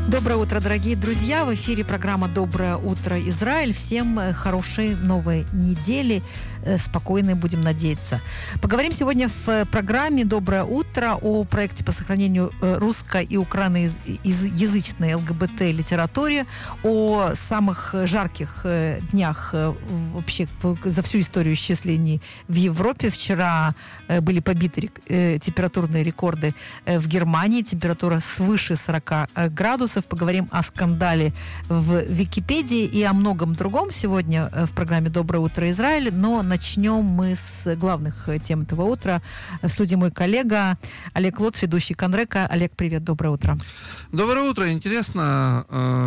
Доброе утро, дорогие друзья! В эфире программа «Доброе утро, Израиль». Всем хорошей новой недели. Спокойной, будем надеяться. Поговорим сегодня в программе «Доброе утро» о проекте по сохранению русско- и украиноязычной ЛГБТ-литературе, о самых жарких днях вообще за всю историю исчислений в Европе. Вчера были побиты температурные рекорды в Германии. Температура свыше 40 градусов. Поговорим о скандале в Википедии и о многом другом сегодня в программе «Доброе утро, Израиль». Но начнем мы с главных тем этого утра. В студии мой коллега Олег Лоц, ведущий Конрека. Олег, привет, доброе утро. Доброе утро. Интересно,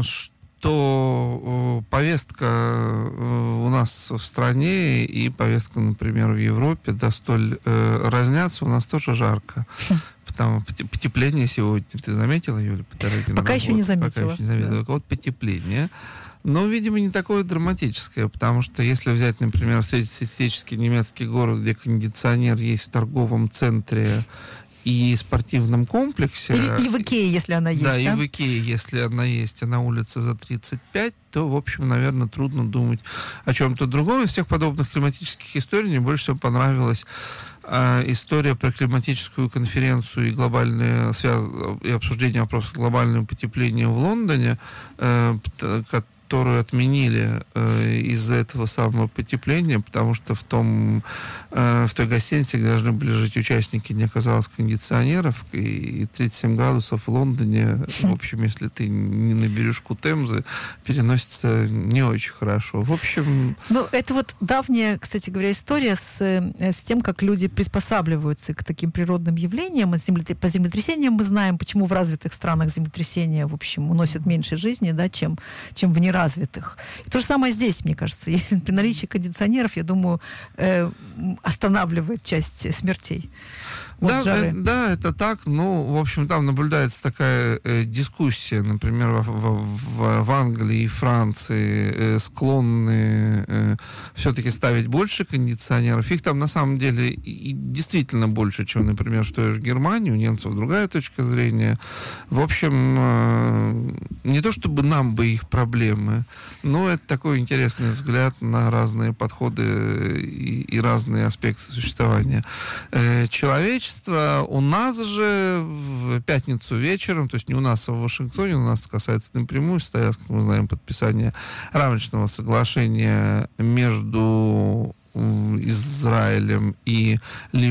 что повестка у нас в стране и повестка, например, в Европе столь разнятся. У нас тоже жарко. Там потепление сегодня. Ты заметила, Юля, по дороге? Пока еще не заметила. Пока еще не заметила. Да. Вот потепление. Но, видимо, не такое драматическое, потому что если взять, например, среднестатистический немецкий город, где кондиционер есть в торговом центре и спортивном комплексе... И в Икее, если она есть, да? И в Икее, если она есть, а на улице за 35, то, в общем, наверное, трудно думать о чем-то другом. Из всех подобных климатических историй мне больше всего понравилась история про климатическую конференцию и глобальное и обсуждение вопроса глобального потепления в Лондоне, которую отменили из-за этого самого потепления, потому что в той гостинице, где должны были жить участники, не оказалось кондиционеров, и 37 градусов в Лондоне, в общем, если ты не на бережку Темзы, переносится не очень хорошо. В общем... Ну, это вот давняя, кстати говоря, история с тем, как люди приспосабливаются к таким природным явлениям. По землетрясениям мы знаем, почему в развитых странах землетрясения, в общем, уносят меньше жизни, да, чем в неразвитых. И то же самое здесь, мне кажется. При наличии кондиционеров, я думаю, останавливает часть смертей. Да, это так. Ну, в общем, там наблюдается такая дискуссия, например, в Англии и Франции склонны все-таки ставить больше кондиционеров. Их там на самом деле и действительно больше, чем, например, в той же Германии. У немцев другая точка зрения. В общем, не то чтобы нам бы их проблемы, но это такой интересный взгляд на разные подходы и разные аспекты существования человечества. У нас же в пятницу вечером, то есть не у нас, а в Вашингтоне, у нас касается напрямую, стоят, как мы знаем, подписание рамочного соглашения между Израилем и